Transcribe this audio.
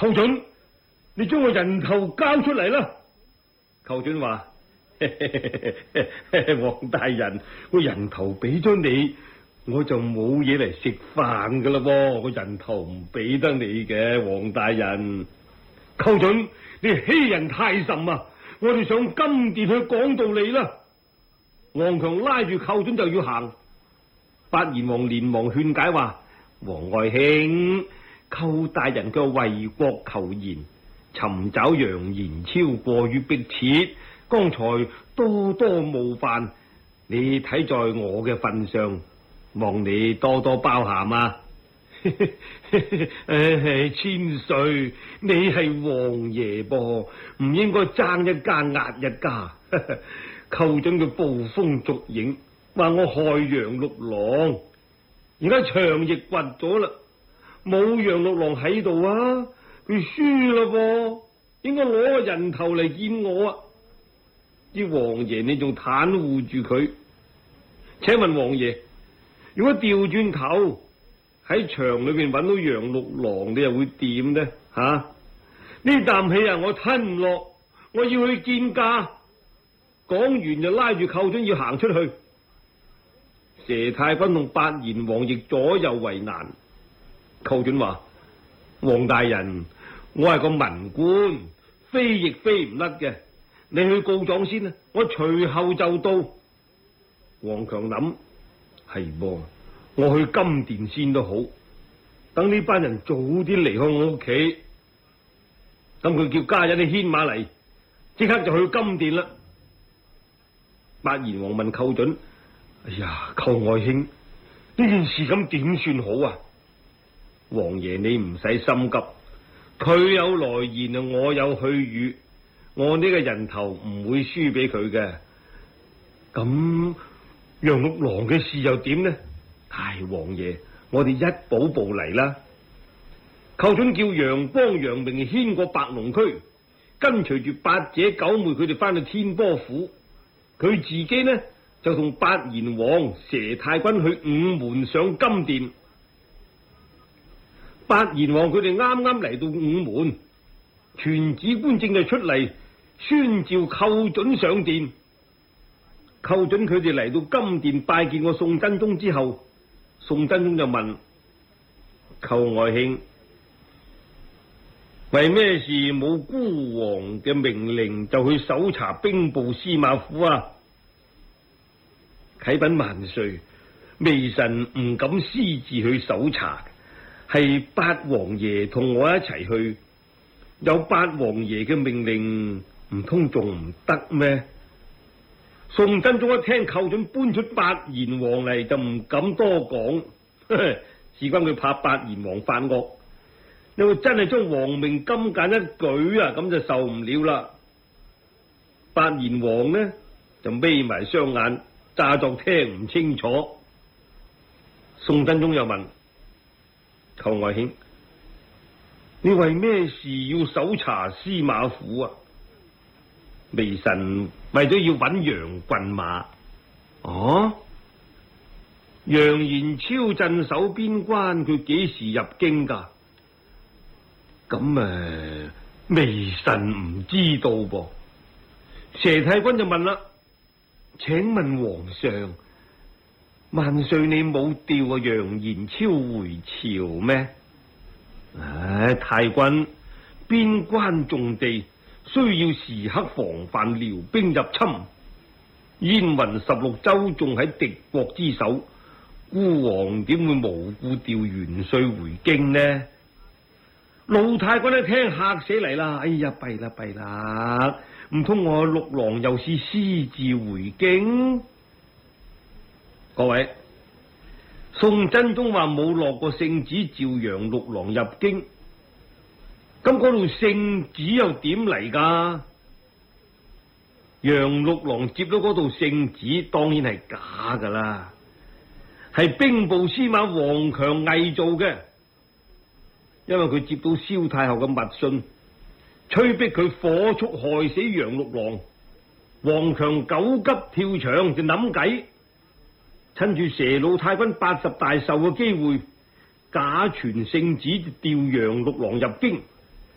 寇準，你將個人頭交出嚟啦！寇準話：王大人，個人頭俾咗你，我就冇嘢嚟食飯噶啦噃，個人頭唔俾得你嘅，王大人。寇準，你欺人太甚啊！我哋上金殿去講道理啦。王強拉住寇準就要行，八賢王連忙勸解話：王愛卿，寇大人嘅為國求賢，尋找楊延超過於迫切，剛才多多冒犯，你睇在我嘅份上，望你多多包涵啊！千歲，你係王爺噃，唔應該爭一家壓一家。寇準嘅捕風捉影，話我害楊六郎，而家牆亦掘咗啦，冇楊六郎喺度啊，佢輸啦噃，應該攞個人頭嚟見我啊！啲王爺你仲袒護住佢，請問王爺，如果調轉頭喺牆裏邊揾到楊六郎，你又會點呢？吓，呢啖氣啊，我吞唔落，我要去見駕。講完就拉住寇準要行出去，佘太君同八賢王亦左右為難。寇準話：王大人，我係個文官，飛亦飛唔甩嘅，你去告狀先啦，我隨後就到。王強諗係噃，我去金殿先都好，等呢班人早啲離開我屋企。咁佢叫家人你牽馬嚟，即刻就去金殿啦。八賢王問寇準：哎呀，寇愛卿，呢件事咁點算好啊？王爺你唔使心急，佢有來言啊，我有去語，我呢個人頭唔會輸俾佢嘅。咁楊六郎嘅事又點呢？唉，王爺，我哋一步步嚟啦。寇準叫楊邦、楊明牽過白龍區，跟隨住八姐九妹佢哋翻去天波府。佢自己呢就同八賢王、佘太君去午門上金殿。八賢王佢哋啱啱嚟到午門，傳旨官正就出嚟宣召寇準上殿。寇準佢哋嚟到金殿拜見過宋真宗之後，宋真宗就問寇愛卿：為咩事冇孤王嘅命令就去搜查兵部司馬府啊？啟稟萬歲，微臣唔敢私自去搜查，係八王爺同我一齊去，有八王爺嘅命令，唔通仲唔得咩？宋真宗一聽寇準搬出八賢王嚟，就唔敢多講，事關佢怕八賢王發惡，因為真係將皇命金簡一舉啊，咁就受唔了啦。八賢王呢就眯埋雙眼，詐作聽唔清楚。宋真宗又問寇愛卿：你為咩事要搜查司馬府啊？微臣為咗要揾楊郡馬。哦，楊延超鎮守邊關，佢幾時入京噶？咁微臣唔知道噃。佘太君就問啦：請問皇上，萬歲你冇調楊延超回朝咩？唉，太君，邊關重地，需要時刻防範遼兵入侵。燕雲16州仲喺敵國之手，孤王點會無故調元帥回京呢？老太君一聽嚇死嚟啦！哎呀，弊啦弊啦，唔通我六郎又是私自回京？各位，宋真宗話冇落過聖旨召楊六郎入京，咁嗰度聖旨又點嚟噶？楊六郎接到嗰度聖旨，當然係假噶啦，係兵部司馬王強偽造嘅。因為佢接到蕭太后嘅密信，催逼佢火速害死楊六郎。王強狗急跳牆，就諗計趁住佘老太君80大壽嘅機會，假傳聖旨調楊六郎入京。